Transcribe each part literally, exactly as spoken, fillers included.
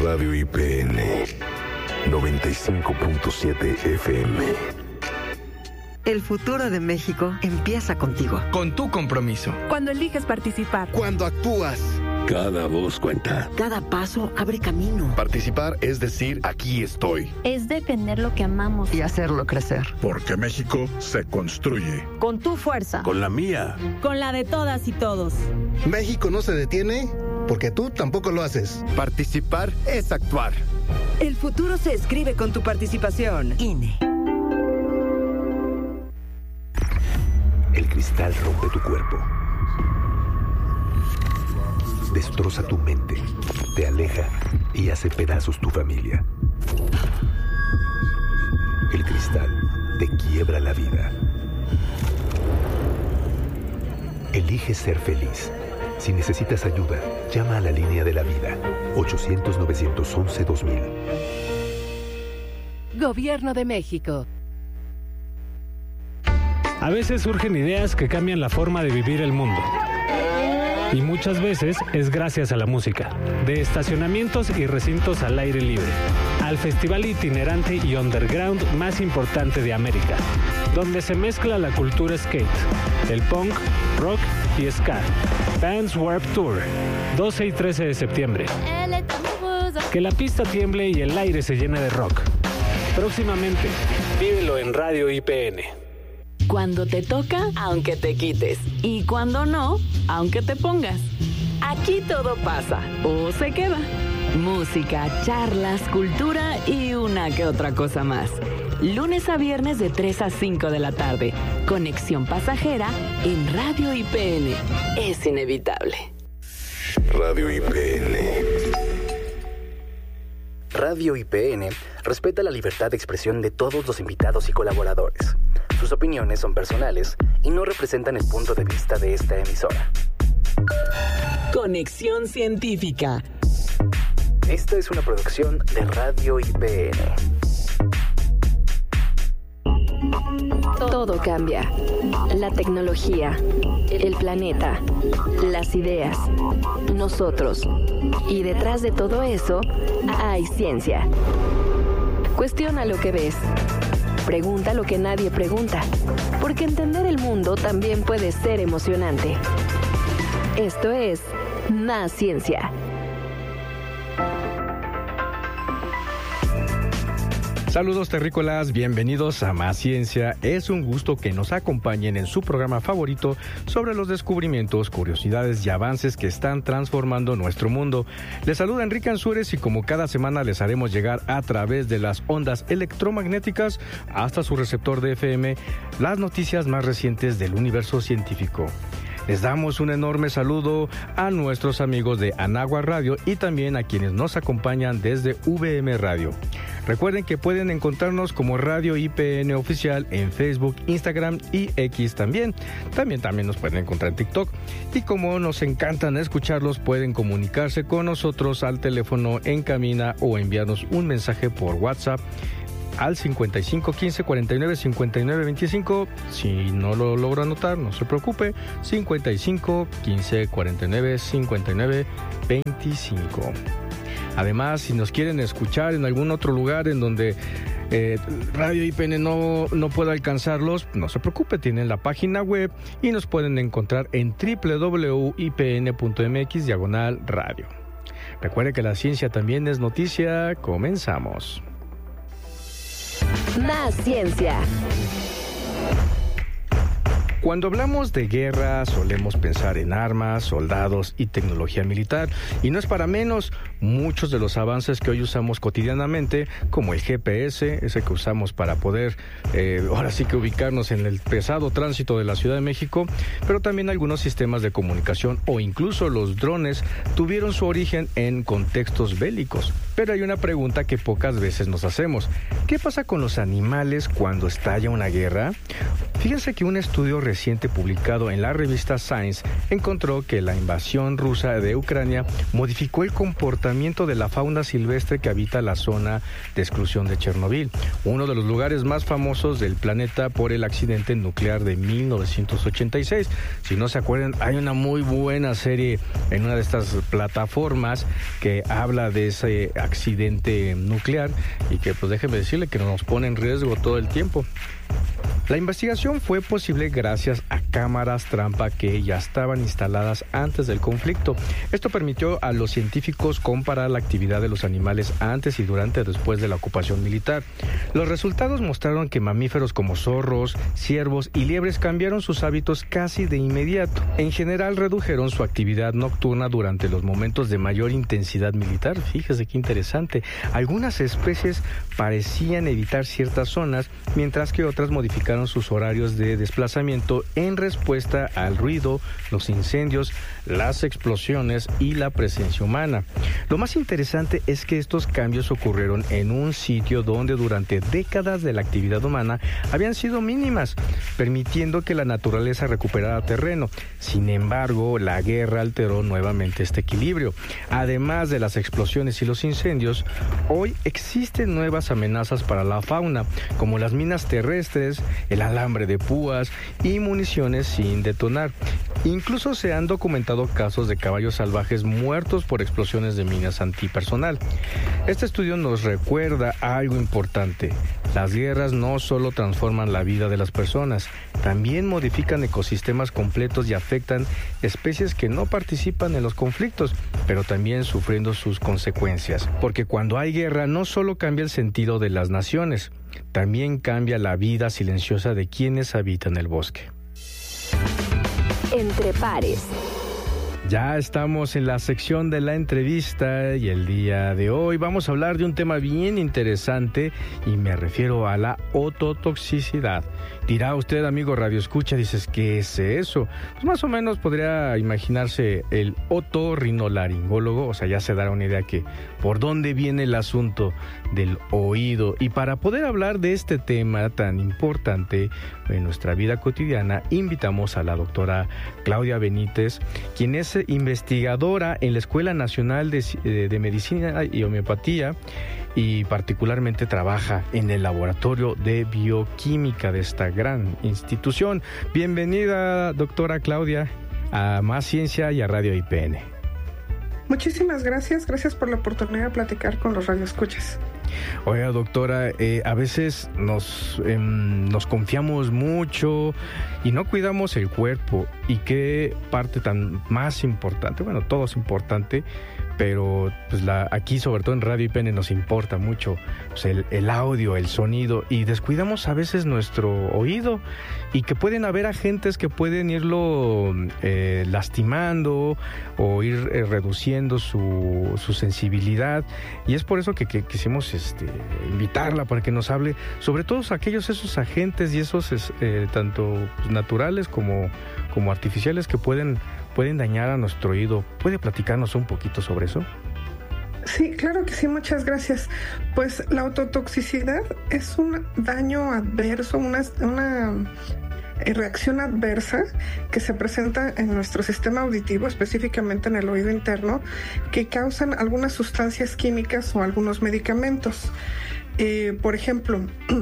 Radio I P N noventa y cinco punto siete F M. El futuro de México empieza contigo. Con tu compromiso. Cuando eliges participar. Cuando actúas. Cada voz cuenta. Cada paso abre camino. Participar es decir, aquí estoy. Es defender lo que amamos. Y hacerlo crecer. Porque México se construye. Con tu fuerza. Con la mía. Con la de todas y todos. México no se detiene porque tú tampoco lo haces. Participar es actuar. El futuro se escribe con tu participación. I N E. El cristal rompe tu cuerpo. Destroza tu mente, te aleja y hace pedazos tu familia. El cristal te quiebra la vida. Elige ser feliz. Si necesitas ayuda, llama a la línea de la vida. ochocientos, novecientos once, dos mil. Gobierno de México. A veces surgen ideas que cambian la forma de vivir el mundo. Y muchas veces es gracias a la música. De estacionamientos y recintos al aire libre, al festival itinerante y underground más importante de América, donde se mezcla la cultura skate, el punk, rock y ska. Vans Warped Tour, doce y trece de septiembre. Que la pista tiemble y el aire se llene de rock. Próximamente, vívelo en Radio I P N. Cuando te toca, aunque te quites. Y cuando no, aunque te pongas. Aquí todo pasa o se queda. Música, charlas, cultura y una que otra cosa más. Lunes a viernes de tres a cinco de la tarde. Conexión pasajera en Radio I P N. Es inevitable. Radio I P N. Radio I P N respeta la libertad de expresión de todos los invitados y colaboradores. Sus opiniones son personales y no representan el punto de vista de esta emisora. Conexión científica. Esta es una producción de Radio I P N. Todo cambia. La tecnología, el planeta, las ideas, nosotros. Y detrás de todo eso, hay ciencia. Cuestiona lo que ves. Pregunta lo que nadie pregunta. Porque entender el mundo también puede ser emocionante. Esto es Más Ciencia. Saludos terrícolas, bienvenidos a Más Ciencia. Es un gusto que nos acompañen en su programa favorito sobre los descubrimientos, curiosidades y avances que están transformando nuestro mundo. Les saluda Enrique Ansúrez y como cada semana les haremos llegar a través de las ondas electromagnéticas hasta su receptor de F M las noticias más recientes del universo científico. Les damos un enorme saludo a nuestros amigos de Anáhuac Radio y también a quienes nos acompañan desde V M Radio. Recuerden que pueden encontrarnos como Radio I P N Oficial en Facebook, Instagram y X también. También, también nos pueden encontrar en TikTok. Y como nos encantan escucharlos, pueden comunicarse con nosotros al teléfono en cabina o enviarnos un mensaje por WhatsApp al cincuenta y cinco quince cuarenta y nueve cincuenta y nueve veinticinco. Si no lo logro anotar, no se preocupe. cincuenta y cinco quince cuarenta y nueve cincuenta y nueve veinticinco. Además, si nos quieren escuchar en algún otro lugar en donde eh, Radio I P N no, no pueda alcanzarlos, no se preocupe, tienen la página web y nos pueden encontrar en doble u doble u doble u punto i p n punto m x diagonal radio. Recuerde que la ciencia también es noticia. Comenzamos. Más Ciencia. Cuando hablamos de guerra, solemos pensar en armas, soldados y tecnología militar. Y no es para menos, muchos de los avances que hoy usamos cotidianamente, como el G P S, ese que usamos para poder, eh, ahora sí que ubicarnos en el pesado tránsito de la Ciudad de México, pero también algunos sistemas de comunicación o incluso los drones tuvieron su origen en contextos bélicos. Pero hay una pregunta que pocas veces nos hacemos. ¿Qué pasa con los animales cuando estalla una guerra? Fíjense que un estudio reciente reciente publicado en la revista Science encontró que la invasión rusa de Ucrania modificó el comportamiento de la fauna silvestre que habita la zona de exclusión de Chernobyl, uno de los lugares más famosos del planeta por el accidente nuclear de mil novecientos ochenta y seis. Si no se acuerdan, hay una muy buena serie en una de estas plataformas que habla de ese accidente nuclear y que, pues déjeme decirle que nos pone en riesgo todo el tiempo. La investigación fue posible gracias a cámaras trampa que ya estaban instaladas antes del conflicto. Esto permitió a los científicos comparar la actividad de los animales antes y durante y después de la ocupación militar. Los resultados mostraron que mamíferos como zorros, ciervos y liebres cambiaron sus hábitos casi de inmediato. En general, redujeron su actividad nocturna durante los momentos de mayor intensidad militar. Fíjese qué interesante. Algunas especies parecían evitar ciertas zonas, mientras que otras modificaron sus horarios de desplazamiento en respuesta al ruido, los incendios, las explosiones y la presencia humana. Lo más interesante es que estos cambios ocurrieron en un sitio donde durante décadas de la actividad humana habían sido mínimas, permitiendo que la naturaleza recuperara terreno. Sin embargo, la guerra alteró nuevamente este equilibrio. Además de las explosiones y los incendios, hoy existen nuevas amenazas para la fauna, como las minas terrestres, el alambre de púas y municiones sin detonar. Incluso se han documentado casos de caballos salvajes muertos por explosiones de minas antipersonal. Este estudio nos recuerda algo importante. Las guerras no solo transforman la vida de las personas, también modifican ecosistemas completos y afectan especies que no participan en los conflictos, pero también sufriendo sus consecuencias. Porque cuando hay guerra no solo cambia el sentido de las naciones, también cambia la vida silenciosa de quienes habitan el bosque. Entre pares. Ya estamos en la sección de la entrevista y el día de hoy vamos a hablar de un tema bien interesante y me refiero a la ototoxicidad. Dirá usted, amigo Radio Escucha, dices, ¿qué es eso? Pues más o menos podría imaginarse el otorrinolaringólogo, o sea, ya se dará una idea que por dónde viene el asunto del oído. Y para poder hablar de este tema tan importante en nuestra vida cotidiana, invitamos a la doctora Claudia Benítez, quien es investigadora en la Escuela Nacional de, de Medicina y Homeopatía y particularmente trabaja en el laboratorio de bioquímica de esta gran institución. Bienvenida, doctora Claudia, a Más Ciencia y a Radio I P N. Muchísimas gracias, gracias por la oportunidad de platicar con los radioescuchas. Oiga, doctora, eh, a veces nos, eh, nos confiamos mucho y no cuidamos el cuerpo. ¿Y qué parte tan más importante? Bueno, todo es importante, pero pues la, aquí, sobre todo en Radio I P N, nos importa mucho pues, el, el audio, el sonido, y descuidamos a veces nuestro oído, y que pueden haber agentes que pueden irlo eh, lastimando o ir eh, reduciendo su, su sensibilidad, y es por eso que, que quisimos este, invitarla para que nos hable sobre todos aquellos esos agentes y esos eh, tanto pues, naturales como, como artificiales que pueden pueden dañar a nuestro oído. ¿Puede platicarnos un poquito sobre eso? Sí, claro que sí, muchas gracias. Pues la ototoxicidad es un daño adverso, una, una reacción adversa que se presenta en nuestro sistema auditivo, específicamente en el oído interno, que causan algunas sustancias químicas o algunos medicamentos. Eh, por ejemplo,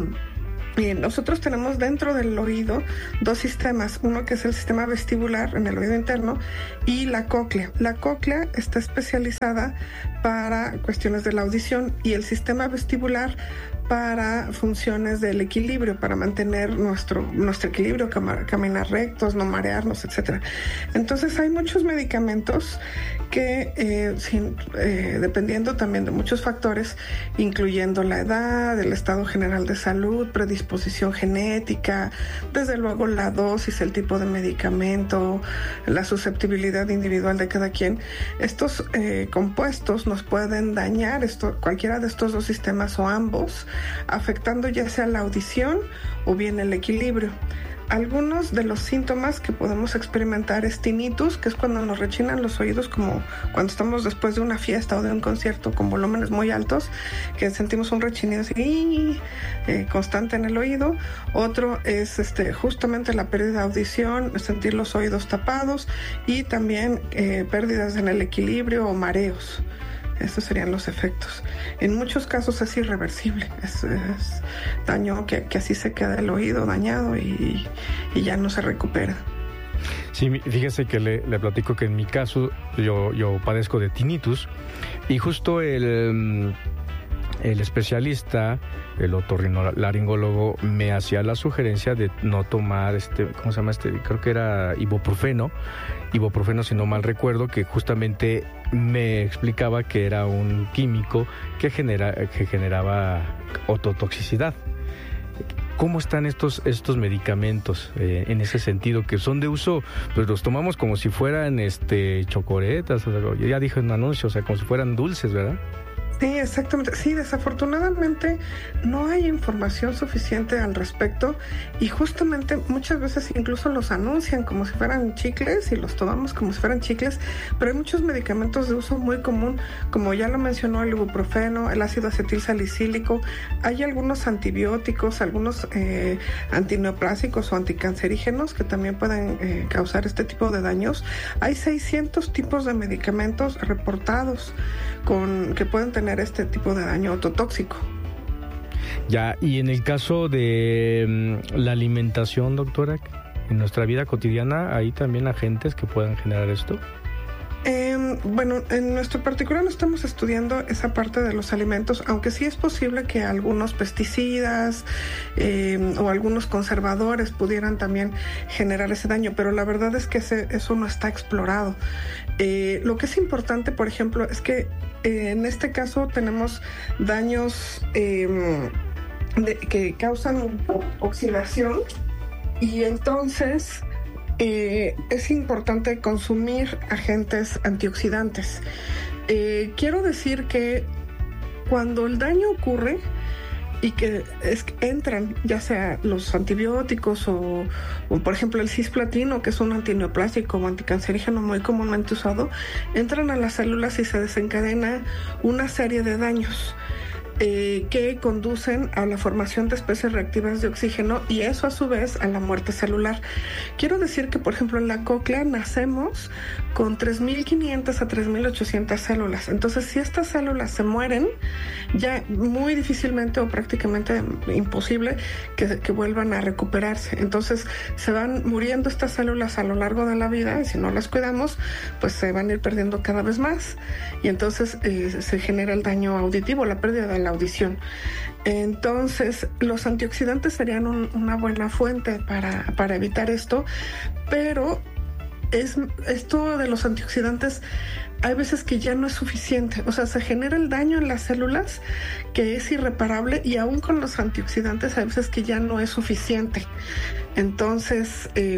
Bien, nosotros tenemos dentro del oído dos sistemas, uno que es el sistema vestibular en el oído interno y la cóclea. La cóclea está especializada para cuestiones de la audición y el sistema vestibular para funciones del equilibrio, para mantener nuestro, nuestro equilibrio, cam- caminar rectos, no marearnos, etcétera. Entonces hay muchos medicamentos que, eh, sin, eh, dependiendo también de muchos factores, incluyendo la edad, el estado general de salud, predisposición genética, desde luego la dosis, el tipo de medicamento, la susceptibilidad individual de cada quien, estos eh, compuestos nos pueden dañar esto, cualquiera de estos dos sistemas o ambos, afectando ya sea la audición o bien el equilibrio. algunos de los síntomas que podemos experimentar es tinnitus, que es cuando nos rechinan los oídos, como cuando estamos después de una fiesta o de un concierto con volúmenes muy altos, que sentimos un rechinido así eh, constante en el oído. Otro es este, justamente la pérdida de audición, sentir los oídos tapados, y también eh, pérdidas en el equilibrio o mareos. Estos serían los efectos. En muchos casos es irreversible, es, es daño que, que así se queda el oído dañado y, y ya no se recupera. Sí, fíjese que le, le platico que en mi caso yo, yo padezco de tinnitus, y justo el, el especialista, el otorrinolaringólogo, me hacía la sugerencia de no tomar este, ¿cómo se llama este? Creo que era ibuprofeno, ibuprofeno si no mal recuerdo, que justamente me explicaba que era un químico que genera, que generaba ototoxicidad. ¿Cómo están estos, estos medicamentos eh, en ese sentido, que son de uso, pues los tomamos como si fueran este chocoretas, o sea, ya dije en un anuncio, o sea, como si fueran dulces, ¿verdad? Sí, exactamente. Sí, desafortunadamente no hay información suficiente al respecto, y justamente muchas veces incluso los anuncian como si fueran chicles y los tomamos como si fueran chicles, pero hay muchos medicamentos de uso muy común, como ya lo mencionó el ibuprofeno, el ácido acetil salicílico. Hay algunos antibióticos, algunos eh, antineoplásicos o anticancerígenos que también pueden eh, causar este tipo de daños. Hay seiscientos tipos de medicamentos reportados con que pueden tener este tipo de daño ototóxico. Ya, y en el caso de um, la alimentación, doctora, en nuestra vida cotidiana, ¿hay también agentes que puedan generar esto? Eh, bueno, en nuestro particular no estamos estudiando esa parte de los alimentos, aunque sí es posible que algunos pesticidas eh, o algunos conservadores pudieran también generar ese daño, pero la verdad es que ese, eso no está explorado. Eh, lo que es importante, por ejemplo, es que eh, en este caso tenemos daños eh, de, que causan oxidación, y entonces Eh, es importante consumir agentes antioxidantes. Eh, quiero decir que cuando el daño ocurre y que es, entran ya sea los antibióticos o, o por ejemplo el cisplatino, que es un antineoplásico o anticancerígeno muy comúnmente usado, entran a las células y se desencadena una serie de daños Eh, que conducen a la formación de especies reactivas de oxígeno, y eso a su vez a la muerte celular. Quiero decir que, por ejemplo, en la cóclea nacemos con tres mil quinientas a tres mil ochocientas células. Entonces, si estas células se mueren, ya muy difícilmente o prácticamente imposible que, que vuelvan a recuperarse. Entonces, se van muriendo estas células a lo largo de la vida, y si no las cuidamos, pues se van a ir perdiendo cada vez más, y entonces eh, se genera el daño auditivo, la pérdida de la audición. Entonces, los antioxidantes serían un, una buena fuente para, para evitar esto, pero es, esto de los antioxidantes hay veces que ya no es suficiente. O sea, se genera el daño en las células que es irreparable, y aún con los antioxidantes hay veces que ya no es suficiente. Entonces, eh,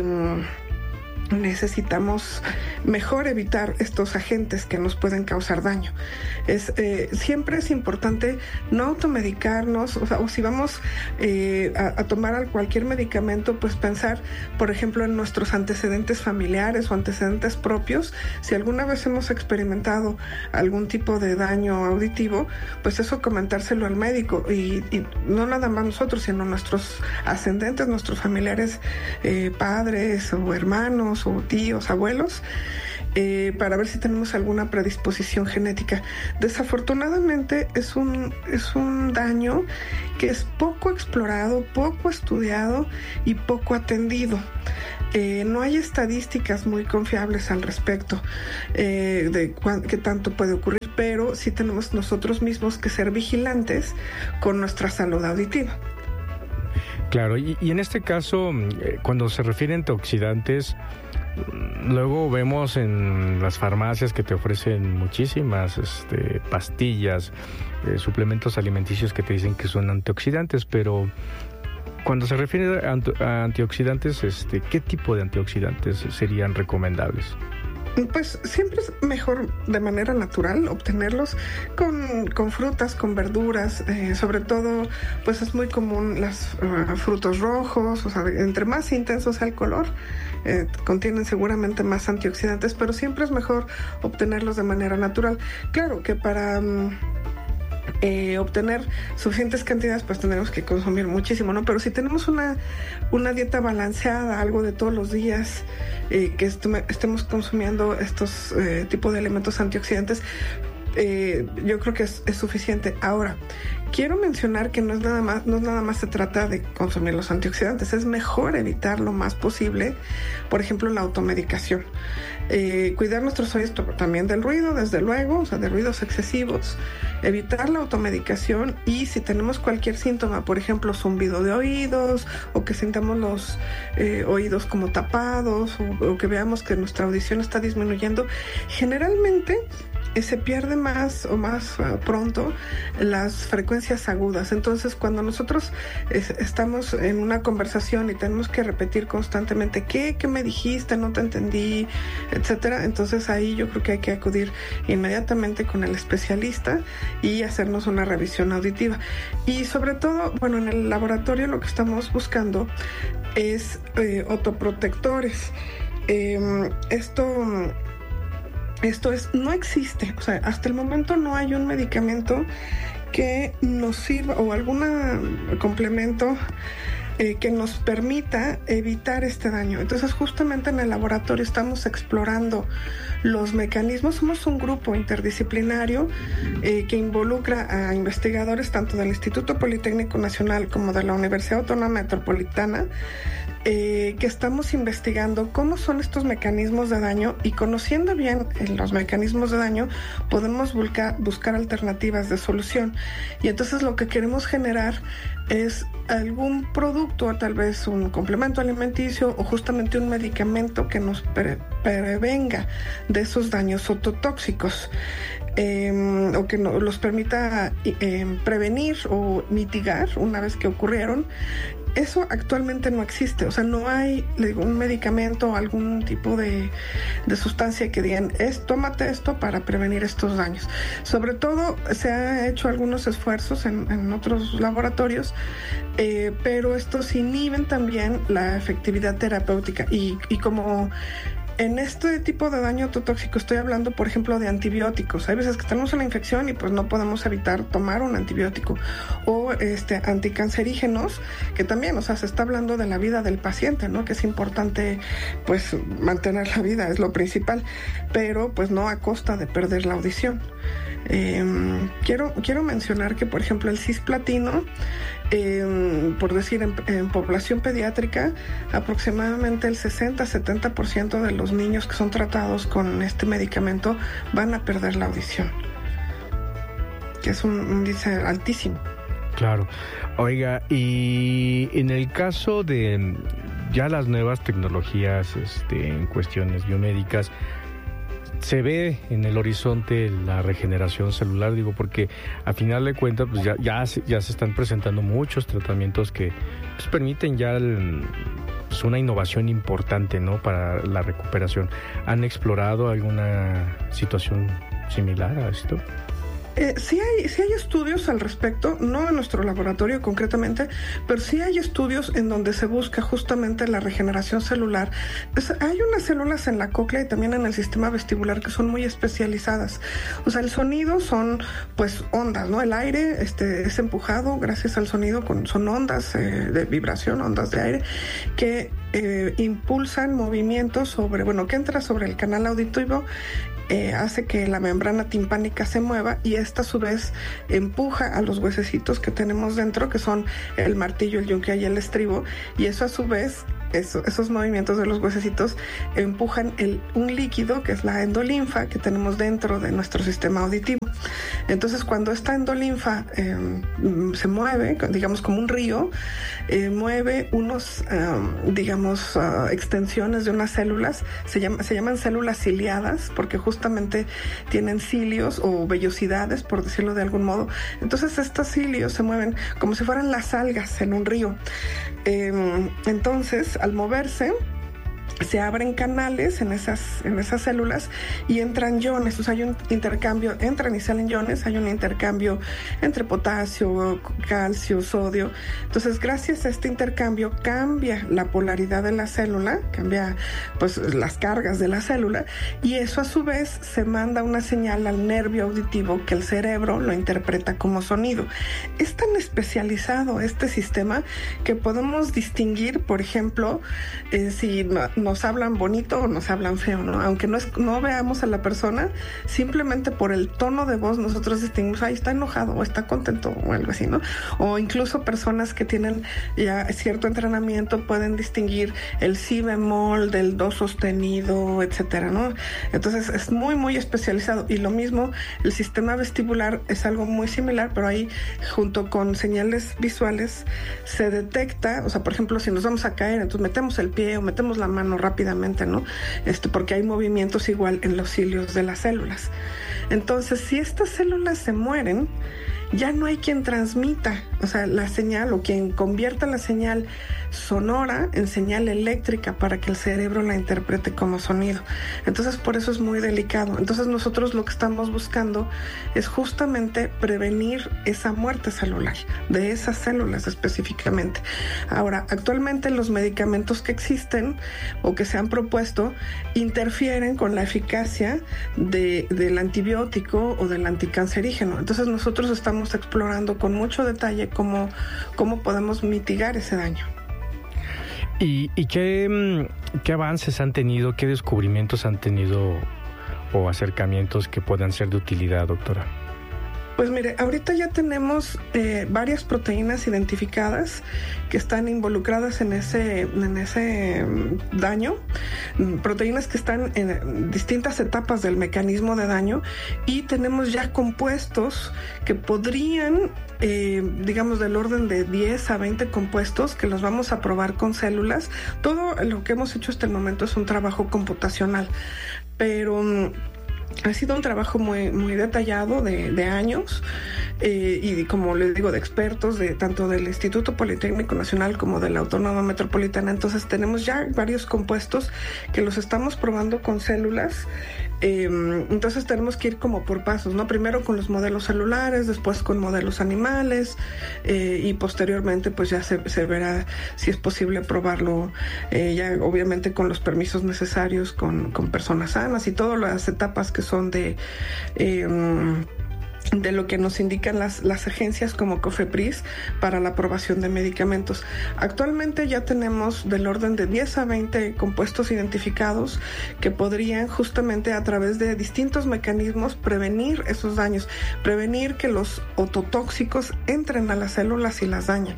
necesitamos mejor evitar estos agentes que nos pueden causar daño. Es, eh, siempre es importante no automedicarnos, o sea, o si vamos eh, a, a tomar cualquier medicamento, pues pensar, por ejemplo, en nuestros antecedentes familiares o antecedentes propios. Si alguna vez hemos experimentado algún tipo de daño auditivo, pues eso comentárselo al médico, y, y no nada más nosotros, sino nuestros ascendentes, nuestros familiares, eh, padres o hermanos o tíos, abuelos, eh, para ver si tenemos alguna predisposición genética. Desafortunadamente es un, es un daño que es poco explorado, poco estudiado y poco atendido. Eh, no hay estadísticas muy confiables al respecto eh, de cuán, qué tanto puede ocurrir, pero sí tenemos nosotros mismos que ser vigilantes con nuestra salud auditiva. Claro, y, y en este caso, eh, cuando se refieren a antioxidantes, luego vemos en las farmacias que te ofrecen muchísimas este, pastillas, eh, suplementos alimenticios que te dicen que son antioxidantes, pero cuando se refiere a, a antioxidantes, este, ¿qué tipo de antioxidantes serían recomendables? Pues siempre es mejor de manera natural obtenerlos con, con frutas, con verduras, eh, sobre todo pues es muy común los uh, frutos rojos, o sea, entre más intenso sea el color, eh, contienen seguramente más antioxidantes, pero siempre es mejor obtenerlos de manera natural. Claro que para... Um, Eh, obtener suficientes cantidades, pues tendremos que consumir muchísimo, ¿no? Pero si tenemos una, una dieta balanceada, algo de todos los días, eh, que est- estemos consumiendo estos eh, tipos de elementos antioxidantes, eh, yo creo que es, es suficiente. Ahora, quiero mencionar que no es nada más, no nada más se trata de consumir los antioxidantes, es mejor evitar lo más posible, por ejemplo, la automedicación. Eh, cuidar nuestros oídos también del ruido, desde luego, o sea, de ruidos excesivos, evitar la automedicación, y si tenemos cualquier síntoma, por ejemplo, zumbido de oídos, o que sintamos los eh, oídos como tapados, o, o que veamos que nuestra audición está disminuyendo, generalmente se pierde más o más uh, pronto las frecuencias agudas. Entonces, cuando nosotros es, estamos en una conversación y tenemos que repetir constantemente ¿qué? ¿Qué me dijiste? No te entendí, etcétera. Entonces ahí yo creo que hay que acudir inmediatamente con el especialista y hacernos una revisión auditiva. Y sobre todo, bueno, en el laboratorio lo que estamos buscando es eh, otoprotectores. Eh, esto... Esto es, no existe, o sea, hasta el momento no hay un medicamento que nos sirva o algún complemento eh, que nos permita evitar este daño. Entonces, justamente en el laboratorio estamos explorando los mecanismos. Somos un grupo interdisciplinario eh, que involucra a investigadores tanto del Instituto Politécnico Nacional como de la Universidad Autónoma Metropolitana, Eh, que estamos investigando cómo son estos mecanismos de daño, y conociendo bien eh, los mecanismos de daño podemos buscar, buscar alternativas de solución. Y entonces lo que queremos generar es algún producto, tal vez un complemento alimenticio o justamente un medicamento que nos pre- prevenga de esos daños ototóxicos. Eh, o que no, los permita eh, prevenir o mitigar una vez que ocurrieron. Eso actualmente no existe, o sea, no hay, le digo, un medicamento o algún tipo de, de sustancia que digan, es, tómate esto para prevenir estos daños. Sobre todo, se ha hecho algunos esfuerzos en, en otros laboratorios, eh, pero estos inhiben también la efectividad terapéutica. Y, y como en este tipo de daño ototóxico estoy hablando, por ejemplo, de antibióticos. Hay veces que tenemos una infección y pues no podemos evitar tomar un antibiótico. O este, anticancerígenos, que también, o sea, se está hablando de la vida del paciente, ¿no? Que es importante, pues, mantener la vida, es lo principal, pero pues no a costa de perder la audición. Eh, quiero, quiero mencionar que, por ejemplo, el cisplatino, eh, por decir, en, en población pediátrica, aproximadamente el sesenta a setenta por ciento de los niños que son tratados con este medicamento van a perder la audición, que es un índice altísimo. Claro. Oiga, y en el caso de ya las nuevas tecnologías este, en cuestiones biomédicas, ¿se ve en el horizonte la regeneración celular? Digo, porque a final de cuentas pues ya, ya, ya se están presentando muchos tratamientos que pues, permiten ya el, pues, una innovación importante, ¿no?, para la recuperación. ¿Han explorado alguna situación similar a esto? Eh, sí hay, sí hay estudios al respecto, no en nuestro laboratorio concretamente, pero sí hay estudios en donde se busca justamente la regeneración celular. Es, hay unas células en la cóclea y también en el sistema vestibular que son muy especializadas. O sea, el sonido son pues ondas, ¿no? El aire este, es empujado gracias al sonido, con, son ondas eh, de vibración, ondas de aire, que eh, impulsan movimientos sobre, bueno, que entra sobre el canal auditivo. Eh, hace que la membrana timpánica se mueva y esta a su vez empuja a los huesecitos que tenemos dentro, que son el martillo, el yunque y el estribo, y eso a su vez, eso, esos movimientos de los huesecitos empujan el, un líquido que es la endolinfa que tenemos dentro de nuestro sistema auditivo. Entonces, cuando esta endolinfa eh, se mueve, digamos como un río, eh, mueve unos, um, digamos, uh, extensiones de unas células, se, llama, se llaman células ciliadas, porque justamente tienen cilios o vellosidades, por decirlo de algún modo. Entonces, estos cilios se mueven como si fueran las algas en un río. Eh, entonces, al moverse, se abren canales en esas, en esas células y entran iones, o sea, hay un intercambio, entran y salen iones, hay un intercambio entre potasio, calcio, sodio. Entonces, gracias a este intercambio cambia la polaridad de la célula, cambia pues las cargas de la célula, y eso a su vez se manda una señal al nervio auditivo que el cerebro lo interpreta como sonido. Es tan especializado este sistema que podemos distinguir, por ejemplo, eh, si no, nos hablan bonito o nos hablan feo, ¿no? Aunque no, es, no veamos a la persona, simplemente por el tono de voz nosotros distinguimos, ahí está enojado o está contento o algo así, ¿no? O incluso personas que tienen ya cierto entrenamiento pueden distinguir el si bemol del do sostenido, etcétera, ¿no? Entonces es muy, muy especializado. Y lo mismo, el sistema vestibular es algo muy similar, pero ahí junto con señales visuales se detecta, o sea, por ejemplo, si nos vamos a caer, entonces metemos el pie o metemos la mano rápidamente, ¿no? Este, porque hay movimientos igual en los cilios de las células. Entonces, si estas células se mueren, ya no hay quien transmita, o sea, la señal o quien convierta la señal sonora en señal eléctrica para que el cerebro la interprete como sonido. Entonces, por eso es muy delicado. Entonces, nosotros lo que estamos buscando es justamente prevenir esa muerte celular, de esas células específicamente. Ahora, actualmente los medicamentos que existen o que se han propuesto interfieren con la eficacia de, del antibiótico o del anticancerígeno. Entonces, nosotros estamos explorando con mucho detalle cómo, cómo podemos mitigar ese daño. ¿Y, y qué, qué avances han tenido, qué descubrimientos han tenido o acercamientos que puedan ser de utilidad, doctora? Pues mire, ahorita ya tenemos eh, varias proteínas identificadas que están involucradas en ese, en ese daño, proteínas que están en distintas etapas del mecanismo de daño, y tenemos ya compuestos que podrían, eh, digamos, del orden de diez a veinte compuestos que los vamos a probar con células. Todo lo que hemos hecho hasta el momento es un trabajo computacional, pero ha sido un trabajo muy, muy detallado de, de años eh, y como les digo, de expertos de tanto del Instituto Politécnico Nacional como de la Autónoma Metropolitana. Entonces tenemos ya varios compuestos que los estamos probando con células. Eh, entonces tenemos que ir como por pasos, ¿no? Primero con los modelos celulares, después con modelos animales eh, y posteriormente pues ya se, se verá si es posible probarlo eh, ya obviamente con los permisos necesarios con, con personas sanas y todas las etapas que son de eh, de lo que nos indican las, las agencias como COFEPRIS para la aprobación de medicamentos. Actualmente ya tenemos del orden de diez a veinte compuestos identificados que podrían justamente a través de distintos mecanismos prevenir esos daños, prevenir que los ototóxicos entren a las células y las dañen.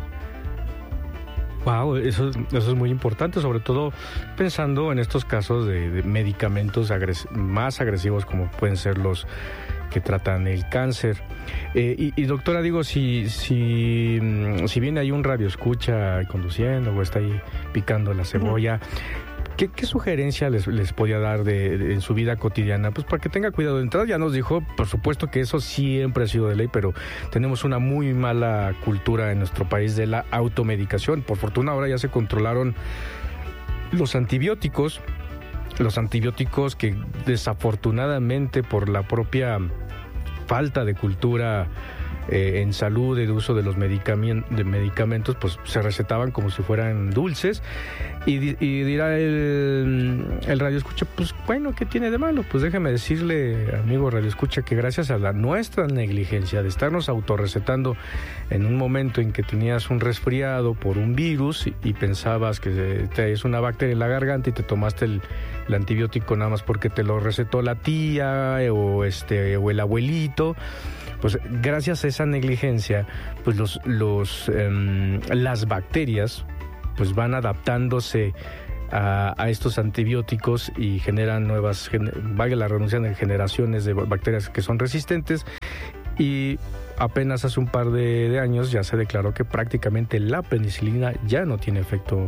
Wow, eso, eso es muy importante, sobre todo pensando en estos casos de, de medicamentos agres- más agresivos como pueden ser los que tratan el cáncer. Eh, y, y doctora, digo, si, si, si viene ahí un radio escucha conduciendo o está ahí picando la cebolla, ¿qué, qué sugerencia les, les podía dar de, de, en su vida cotidiana? Pues para que tenga cuidado. De entrada ya nos dijo, por supuesto que eso siempre ha sido de ley, pero tenemos una muy mala cultura en nuestro país de la automedicación. Por fortuna ahora ya se controlaron los antibióticos, los antibióticos que desafortunadamente por la propia falta de cultura eh, en salud, de uso de los medicamentos, de medicamentos, pues se recetaban como si fueran dulces y, y dirá el, el radioescucha, pues bueno, ¿qué tiene de malo? Pues déjeme decirle, amigo radioescucha, que gracias a la nuestra negligencia de estarnos autorrecetando en un momento en que tenías un resfriado por un virus y, y pensabas que te es una bacteria en la garganta y te tomaste el, el antibiótico nada más porque te lo recetó la tía o este o el abuelito, pues gracias a esa negligencia, pues los los eh, las bacterias pues van adaptándose a, a estos antibióticos y generan nuevas, valga la redundancia, de generaciones de bacterias que son resistentes. Y apenas hace un par de, de años ya se declaró que prácticamente la penicilina ya no tiene efecto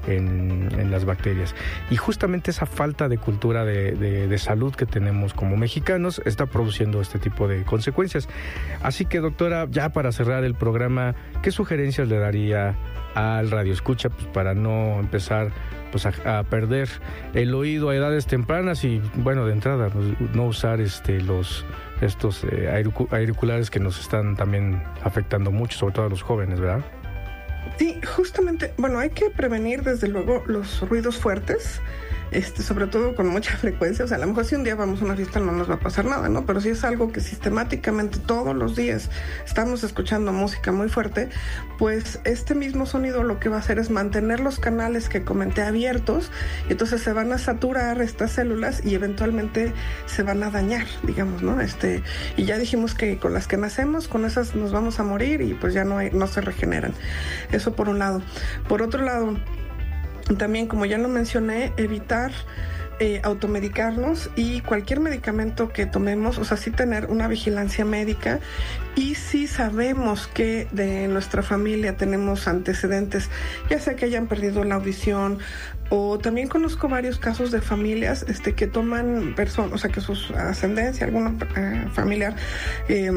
en, en las bacterias. Y justamente esa falta de cultura de, de, de salud que tenemos como mexicanos está produciendo este tipo de consecuencias. Así que, doctora, ya para cerrar el programa, ¿qué sugerencias le daría al radioescucha pues, para no empezar pues, a, a perder el oído a edades tempranas y, bueno, de entrada, pues, no usar este los estos eh, auriculares que nos están también afectando mucho, sobre todo a los jóvenes, ¿verdad? Sí, justamente, bueno, hay que prevenir desde luego los ruidos fuertes, este, sobre todo con mucha frecuencia. O sea, a lo mejor si un día vamos a una fiesta no nos va a pasar nada, ¿no? Pero si es algo que sistemáticamente todos los días estamos escuchando música muy fuerte, pues este mismo sonido lo que va a hacer es mantener los canales que comenté abiertos, y entonces se van a saturar estas células y eventualmente se van a dañar, digamos, ¿no? Este, y ya dijimos que con las que nacemos, con esas nos vamos a morir y pues ya no hay, no se regeneran. Eso por un lado. Por otro lado, también, como ya lo mencioné, evitar eh, automedicarnos, y cualquier medicamento que tomemos, o sea, sí tener una vigilancia médica. Y si sabemos que de nuestra familia tenemos antecedentes, ya sea que hayan perdido la audición, o también conozco varios casos de familias este, que toman personas, o sea, que su ascendencia, alguna eh, familiar, eh,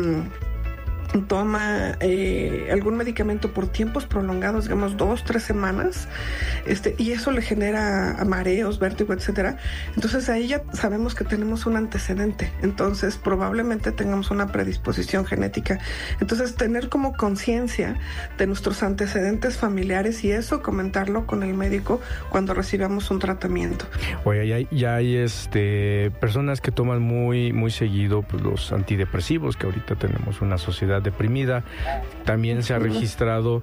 toma eh, algún medicamento por tiempos prolongados, digamos dos, tres semanas, este, y eso le genera mareos, vértigo, etcétera. Entonces ahí ya sabemos que tenemos un antecedente, entonces probablemente tengamos una predisposición genética. Entonces tener como conciencia de nuestros antecedentes familiares, y eso comentarlo con el médico cuando recibamos un tratamiento. Oye, ya hay, ya hay este, personas que toman muy, muy seguido pues, los antidepresivos, que ahorita tenemos una sociedad deprimida. También se ha registrado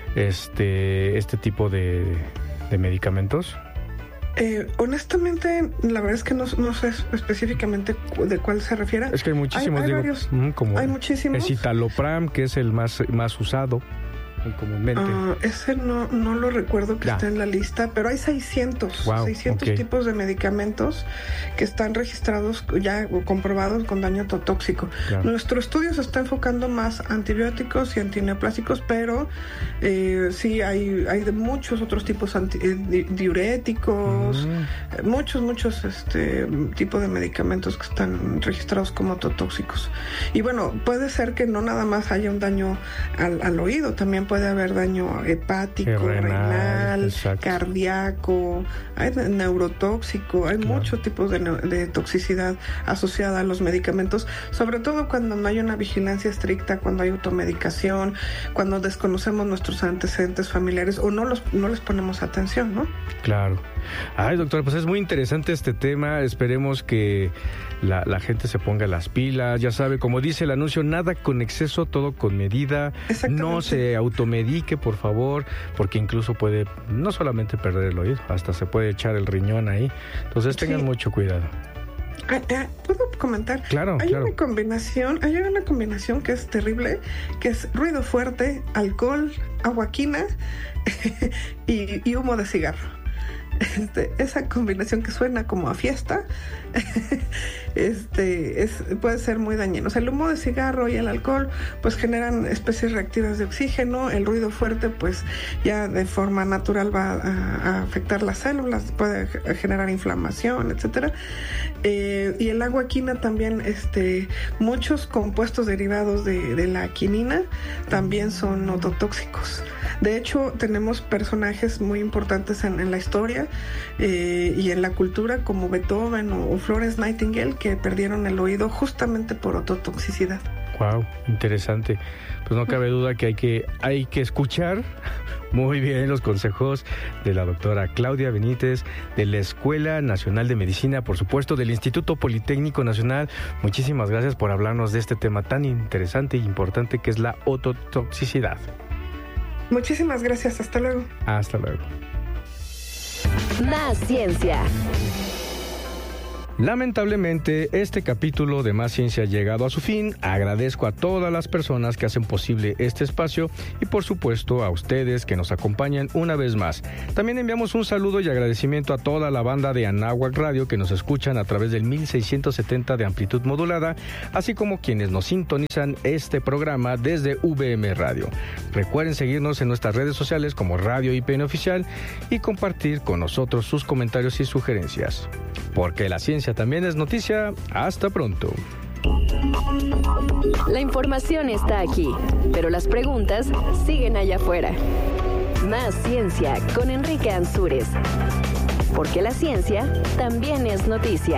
este este tipo de, de medicamentos. Eh, honestamente, la verdad es que no, no sé específicamente de cuál se refiere. Es que hay muchísimos, hay, hay digo, varios, como hay muchísimos. El citalopram, que es el más, más usado comúnmente. Uh, ese no, no lo recuerdo que ya. esté en la lista, pero hay seiscientos, wow, seiscientos okay. tipos de medicamentos que están registrados ya o comprobados con daño tóxico. Claro. Nuestro estudio se está enfocando más antibióticos y antineoplásicos, pero eh, sí hay, hay de muchos otros tipos anti, eh, di, diuréticos, mm. eh, muchos, muchos este, tipos de medicamentos que están registrados como tóxicos. Y bueno, puede ser que no nada más haya un daño al, al oído, también puede puede haber daño hepático, renal, renal cardíaco, hay neurotóxico, hay claro. muchos tipos de, de toxicidad asociada a los medicamentos, sobre todo cuando no hay una vigilancia estricta, cuando hay automedicación, cuando desconocemos nuestros antecedentes familiares o no los no les ponemos atención, ¿no? Claro. Ay, doctora, pues es muy interesante este tema. Esperemos que la, la gente se ponga las pilas. Ya sabe, como dice el anuncio, nada con exceso, todo con medida. No se automedique, por favor, porque incluso puede no solamente perder el oído, hasta se puede echar el riñón ahí. Entonces tengan sí. mucho cuidado. Ah, ah, ¿puedo comentar? Claro, hay claro. una combinación, hay una combinación que es terrible, que es ruido fuerte, alcohol, aguaquina y, y humo de cigarro. Este, esa combinación que suena como a fiesta este, es, puede ser muy dañino. O sea, el humo de cigarro y el alcohol pues generan especies reactivas de oxígeno. El ruido fuerte pues ya de forma natural va a, a afectar las células, puede generar inflamación, etcétera. Eh, y el aguaquina también, este, muchos compuestos derivados de, de la quinina también son ototóxicos. De hecho, tenemos personajes muy importantes en, en la historia eh, y en la cultura como Beethoven o, o Florence Nightingale, que perdieron el oído justamente por ototoxicidad. Wow, interesante. Pues no cabe duda que hay que hay que escuchar muy bien los consejos de la doctora Claudia Benítez, de la Escuela Nacional de Medicina, por supuesto, del Instituto Politécnico Nacional. Muchísimas gracias por hablarnos de este tema tan interesante e importante que es la ototoxicidad. Muchísimas gracias, hasta luego. Hasta luego. Más ciencia. Lamentablemente, este capítulo de Más Ciencia ha llegado a su fin. Agradezco a todas las personas que hacen posible este espacio y por supuesto a ustedes que nos acompañan una vez más. También enviamos un saludo y agradecimiento a toda la banda de Anáhuac Radio que nos escuchan a través del mil seiscientos setenta de amplitud modulada, así como quienes nos sintonizan este programa desde V M Radio. Recuerden seguirnos en nuestras redes sociales como Radio I P N Oficial y compartir con nosotros sus comentarios y sugerencias. Porque la ciencia también es noticia. Hasta pronto. La información está aquí, pero las preguntas siguen allá afuera. Más Ciencia con Enrique Ansúrez. Porque la ciencia también es noticia.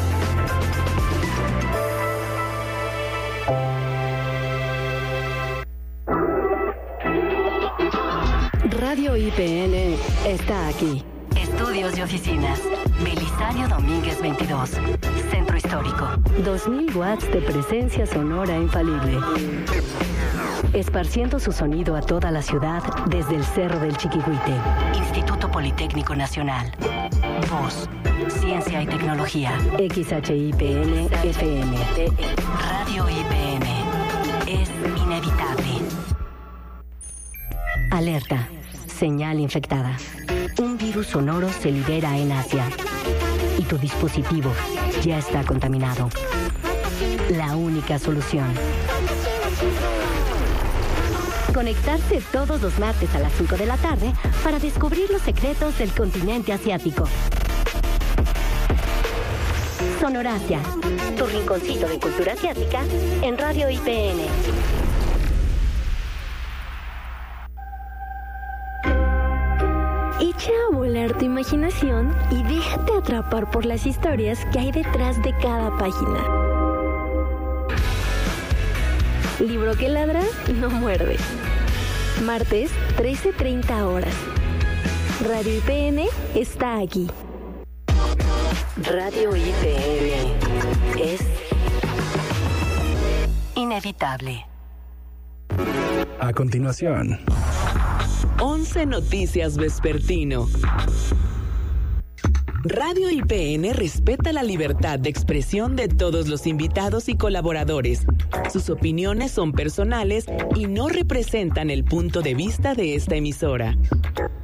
Radio I P N está aquí. Estudios y oficinas. Belisario Domínguez veintidós. Centro Histórico. dos mil watts de presencia sonora infalible. Esparciendo su sonido a toda la ciudad desde el Cerro del Chiquihuite. Instituto Politécnico Nacional. Voz, Ciencia y Tecnología. X H I P N F M. Radio I P N. Es inevitable. Alerta. Señal infectada. Un virus sonoro se libera en Asia. Y tu dispositivo ya está contaminado. La única solución. Conectarse todos los martes a las cinco de la tarde para descubrir los secretos del continente asiático. Sonorasia, tu rinconcito de cultura asiática en Radio I P N. Echa a volar tu imaginación y déjate atrapar por las historias que hay detrás de cada página. Libro que ladra, no muerde. Martes, trece treinta horas. Radio I P N está aquí. Radio I P N es inevitable. A continuación, once Noticias Vespertino. Radio I P N respeta la libertad de expresión de todos los invitados y colaboradores. Sus opiniones son personales y no representan el punto de vista de esta emisora.